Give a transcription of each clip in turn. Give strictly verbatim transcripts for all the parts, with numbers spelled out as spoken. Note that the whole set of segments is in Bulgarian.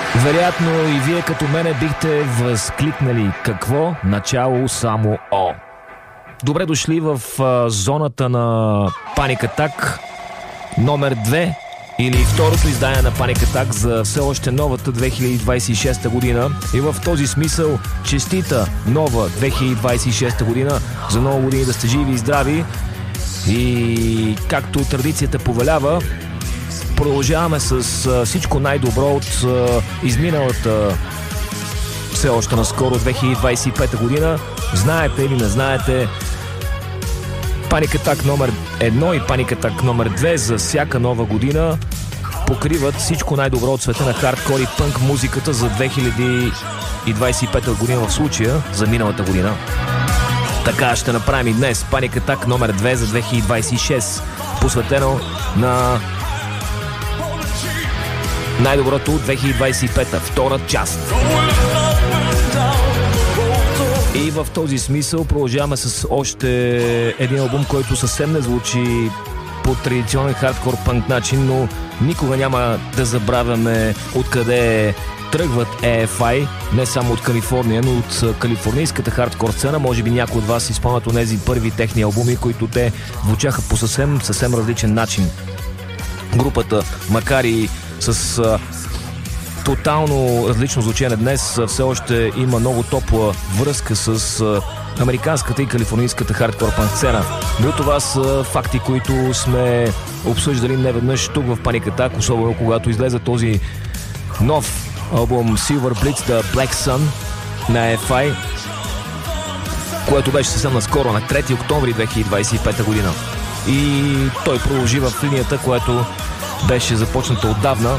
Вероятно и вие като мене бихте възкликнали: какво? Начало само О. Добре дошли в а, зоната на Panic Attack номер две, или второто издание на Panic Attack за все още новата две хиляди двадесет и шеста година. И в този смисъл честита нова две хиляди двадесет и шеста година, за много години да сте живи и здрави. И както традицията повелява, продължаваме с а, всичко най-добро от а, изминалата все още наскоро две хиляди двадесет и пета година. Знаете или не знаете, Panic Attack номер едно и Panic Attack номер две за всяка нова година покриват всичко най-добро от света на хардкор и пънк музиката за две хиляди двадесет и пета година, в случая за миналата година. Така ще направим и днес Panic Attack номер две за две хиляди двадесет и шеста, посветено на най-доброто от две хиляди двадесет и пета, втора част. И в този смисъл продължаваме с още един албум, който съвсем не звучи по традиционен хардкор пънк начин, но никога няма да забравяме откъде тръгват Ей Еф Ай, не само от Калифорния, но от калифорнийската хардкор сцена. Може би някой от вас си спомнят от тези първи техни албуми, които те звучаха по съвсем, съвсем различен начин. Групата, макар и с а, тотално различно звучение днес, все още има много топла връзка с а, американската и калифорнийската хардкор пънк сцена. Но това са факти, които сме обсъждали неведнъж тук в Panic Attack, особено когато излезе този нов албум Silver Blitz The Black Sun на Ей Еф Ай, което беше съвсем наскоро, на трети октомври две хиляди двадесет и пета година. И той продължи в линията, която беше започната отдавна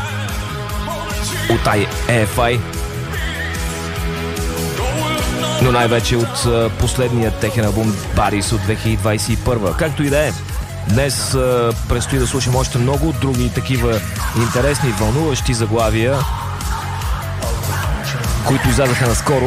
от Ей Еф Ай, но най-вече от последния техен албум Bodies от две хиляди двадесет и първа. Както и да е, днес предстои да слушам още много други такива интересни, вълнуващи заглавия, които излязаха наскоро.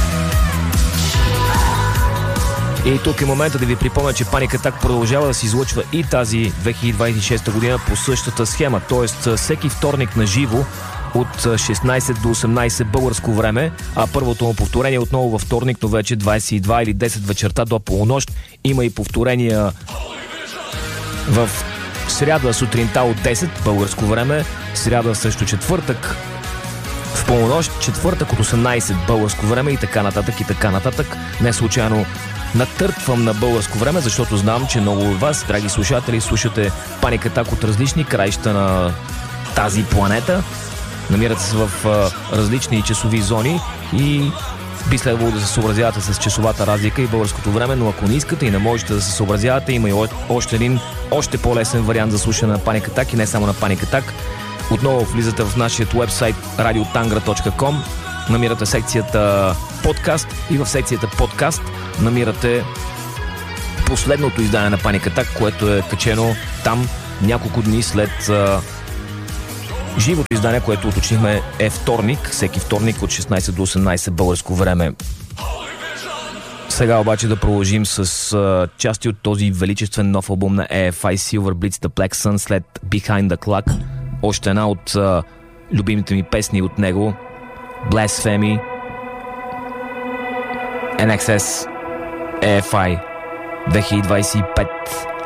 И тук е момента да ви припомня, че Panic Attack продължава да се излъчва и тази две хиляди двадесет и шеста година по същата схема, т.е. всеки вторник на живо от шестнадесет до осемнадесет българско време, а първото му повторение отново във вторник, но вече двадесет и два или десет вечерта до полунощ. Има и повторения в сряда сутринта от десет българско време, сряда също четвъртък в полунощ, четвъртък от осемнадесет българско време и така нататък и така нататък. Не случайно натъртвам на българско време, защото знам, че много от вас, драги слушатели, слушате Panic Attack от различни краища на тази планета. Намирате се в а, различни часови зони и би следвало да се съобразявате с часовата разлика и българското време, но ако не искате и не можете да се съобразявате, има и още един, още по-лесен вариант за слушане на Panic Attack и не само на Panic Attack. Отново влизате в нашия уебсайт радио тангра точка ком, намирате секцията подкаст и в секцията подкаст намирате последното издание на Panic Attack, което е качено там няколко дни след а, живото издание, което уточнихме е вторник, всеки вторник от шестнадесет до осемнадесет българско време. Сега обаче да продължим с а, части от този величествен нов албум на Ей Еф Ай, Silver Blitz The Black Sun, след Behind the Clock. Още една от а, любимите ми песни от него, Blasphemy, Ен Екс Ес, Ей Еф Ай две хиляди двадесет и пета.